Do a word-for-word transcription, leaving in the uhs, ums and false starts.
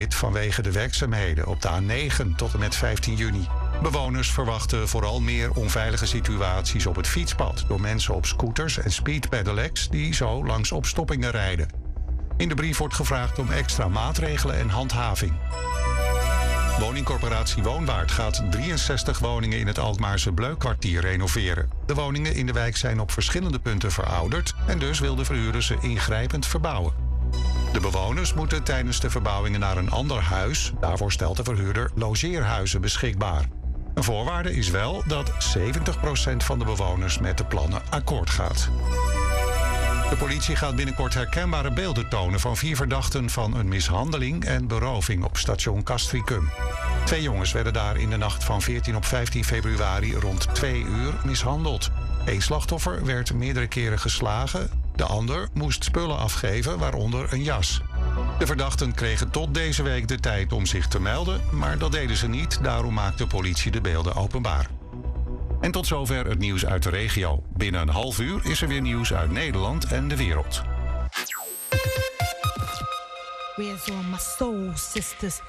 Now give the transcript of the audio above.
vanwege de werkzaamheden op de A negen tot en met vijftien juni. Bewoners verwachten vooral meer onveilige situaties op het fietspad door mensen op scooters en speedpedelecs die zo langs opstoppingen rijden. In de brief wordt gevraagd om extra maatregelen en handhaving. Woningcorporatie Woonwaard gaat drieënzestig woningen in het Alkmaarse Bleukkwartier renoveren. De woningen in de wijk zijn op verschillende punten verouderd en dus wil de verhuurder ze ingrijpend verbouwen. De bewoners moeten tijdens de verbouwingen naar een ander huis. Daarvoor stelt de verhuurder logeerhuizen beschikbaar. Een voorwaarde is wel dat zeventig procent van de bewoners met de plannen akkoord gaat. De politie gaat binnenkort herkenbare beelden tonen van vier verdachten van een mishandeling en beroving op station Castricum. Twee jongens werden daar in de nacht van veertien op vijftien februari rond twee uur mishandeld. Eén slachtoffer werd meerdere keren geslagen. De ander moest spullen afgeven, waaronder een jas. De verdachten kregen tot deze week de tijd om zich te melden, maar dat deden ze niet. Daarom maakt de politie de beelden openbaar. En tot zover het nieuws uit de regio. Binnen een half uur is er weer nieuws uit Nederland en de wereld. Where's all my soul sisters?